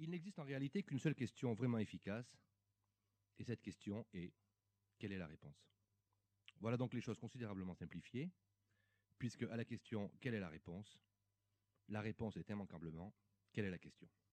Il n'existe en réalité qu'une seule question vraiment efficace, et cette question est: quelle est la réponse? Voilà donc les choses considérablement simplifiées, puisque à la question: quelle est la réponse est immanquablement: quelle est la question?